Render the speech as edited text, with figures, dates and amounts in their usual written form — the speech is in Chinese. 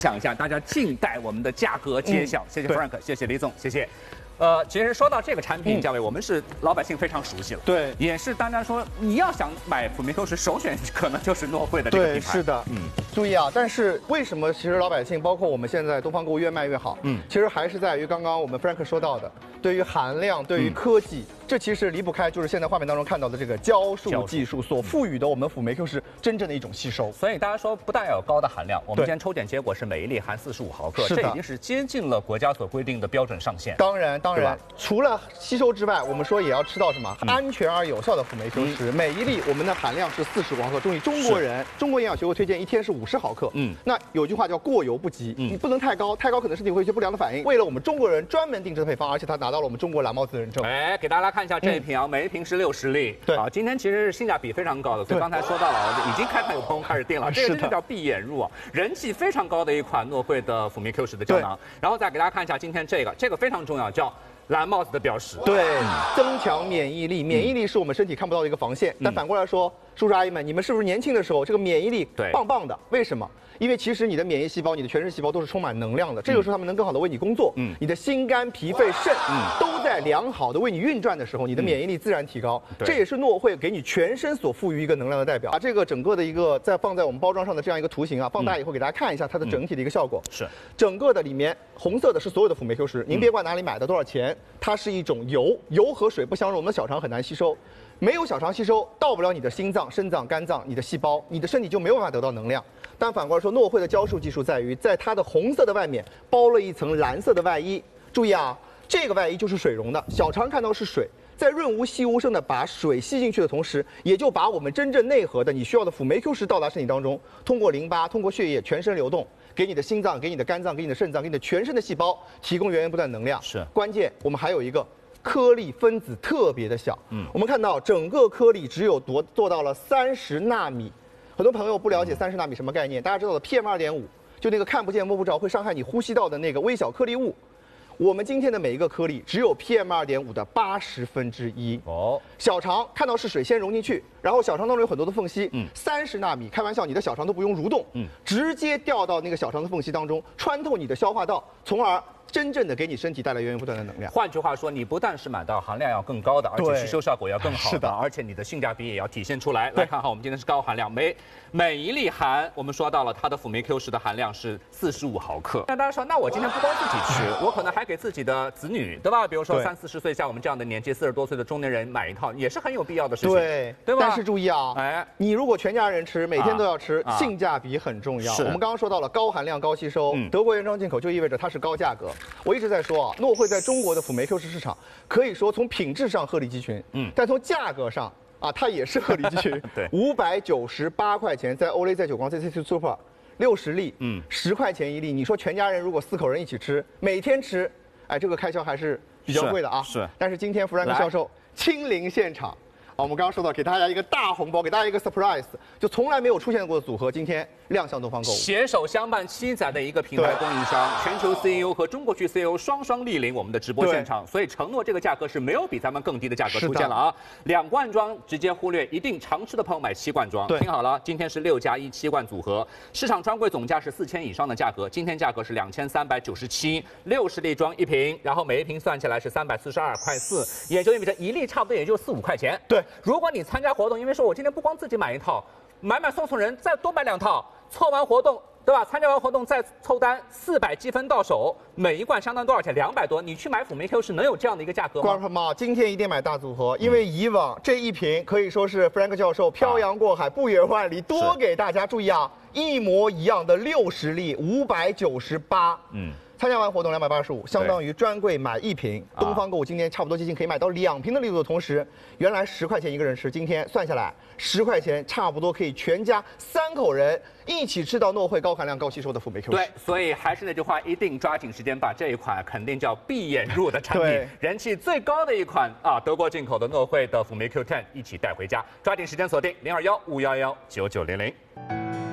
讲一下，大家静待我们的价格揭晓。谢谢 Frank， 谢谢李总，谢谢。其实说到这个产品价位，我们是老百姓非常熟悉了， 对， 也是大家说你要想买辅酶 Q 十，首选可能就是诺惠的这个品牌。 对，是的，注意啊，但是为什么其实老百姓，包括我们现在东方购物越卖越好？其实还是在于刚刚我们 Frank 说到的，对于含量，对于科技，这其实离不开就是现在画面当中看到的这个胶束技术所赋予的我们辅酶 Q 十真正的一种吸收。 所以大家说不但要有高的含量，我们今天抽检结果是每一粒含45毫克，这已经是接近了国家所规定的标准上限。 当然，除了吸收之外，我们说也要吃到什么安全而有效的辅酶 Q 十，每一粒我们的含量是45毫克。注意，中国营养学会推荐一天是50毫克。那有句话叫过犹不及，你不能太高，太高可能身体会有一些不良的反应。为了我们中国人专门定制的配方，而且它拿到了我们中国蓝帽子认证。 哎，给大家看一下这一瓶啊，每一瓶是60粒。对啊，今天其实是性价比非常高的，所以刚才说到了，已经开盘有朋友开始订了，这个真的叫闭眼入啊，人气非常高的一款诺惠的辅酶 Q 十的胶囊。然后再给大家看一下今天这个非常重要，叫蓝帽子的标识。 对，增强免疫力，免疫力是我们身体看不到的一个防线。但反过来说，叔叔阿姨们，你们是不是年轻的时候这个免疫力棒棒的？为什么？因为其实你的免疫细胞、你的全身细胞都是充满能量的，这个时候它们能更好的为你工作。你的心肝脾肺肾都在良好的为你运转的时候，你的免疫力自然提高。这也是诺惠给你全身所赋予一个能量的代表。把这个整个的一个再放在我们包装上的这样一个图形啊，放大以后给大家看一下它的整体的一个效果。是整个的里面红色的是所有的辅酶 Q 十，您别管哪里买的多少钱，它是一种油，油和水不相容，我们的小肠很难吸收。没有小肠吸收，到不了你的心脏、肾脏、肝脏，你的细胞，你的身体就没有办法得到能量。但反过来说，诺惠的胶束技术在于，在它的红色的外面包了一层蓝色的外衣。注意啊，这个外衣就是水溶的，小肠看到是水，在润无细无声的把水吸进去的同时，也就把我们真正内核的你需要的辅酶 Q 十到达身体当中，通过淋巴、通过血液全身流动，给你的心脏、给你的肝脏、给你的肾脏、给你的全身的细胞提供源源不断能量。是关键，我们还有一个。颗粒分子特别的小，我们看到整个颗粒只有做到了30纳米。很多朋友不了解30纳米什么概念，大家知道的 PM2.5，就那个看不见摸不着会伤害你呼吸道的那个微小颗粒物。我们今天的每一个颗粒只有 PM2.5的1/80。小肠看到是水先溶进去，然后小肠当中有很多的缝隙，30纳米，开玩笑，你的小肠都不用蠕动，直接掉到那个小肠的缝隙当中，穿透你的消化道，从而真正的给你身体带来源源不断的能量。 换句话说，你不但是买到含量要更高的，而且吸收效果要更好的，而且你的性价比也要体现出来。来看哈，我们今天是高含量，每一粒含，我们说到了它的辅酶 Q 十的含量是45毫克。那大家说，那我今天不光自己吃，我可能还给自己的子女，对吧？比如说30、40岁，像我们这样的年纪，40多岁的中年人买一套，也是很有必要的事情，对吧？ 但是注意啊，你如果全家人吃，每天都要吃，性价比很重要。我们刚刚说到了高含量、高吸收，德国原装进口就意味着它是高价格。我一直在说啊，诺惠在中国的辅酶 Q 十市场可以说从品质上鹤立鸡群，但从价格上啊，它也是鹤立鸡群。对，598块钱，在欧蕾、在久光、在 CC Super 60粒，10块钱一粒。你说全家人如果4口人一起吃，每天吃，哎，这个开销还是比较贵的啊。是。但是今天Frank销售亲临现场。我们刚刚说到，给大家一个大红包，给大家一个 surprise， 就从来没有出现过的组合，今天亮相东方购物， 携手相伴7载的一个品牌供应商，全球 CEO 和中国区 CEO 双双莅临我们的直播现场，所以承诺这个价格是没有比咱们更低的价格出现了啊！2罐装直接忽略，一定常吃的朋友买7罐装。听好了，今天是6+1 7罐组合，市场专柜总价是4000以上的价格，今天价格是2397，60粒装1瓶，然后每一瓶算起来是342块4，也就意味着一粒差不多也就4、5块钱。对。如果你参加活动，因为说我今天不光自己买一套，买送人，再多买2套，凑完活动，对吧？参加完活动再凑单，400积分到手，每一罐相当多少钱？200多。你去买辅酶 Q 十能有这样的一个价格吗？ 观众朋友们，今天一定买大组合，因为以往这一瓶可以说是 Frank 教授漂洋过海、不远万里多给大家注意啊，一模一样的60粒，598。参加完活动285，相当于专柜买1瓶。东方购物今天差不多接近可以买到2瓶的力度的同时，原来10块钱一个人吃，今天算下来10块钱差不多可以全家3口人一起吃到诺惠高含量高吸收的辅酶 Q 十。 对，所以还是那句话，一定抓紧时间把这一款肯定叫闭眼入的产品，人气最高的一款啊，德国进口的诺惠的辅酶 Q10一起带回家，抓紧时间锁定021-511-9900。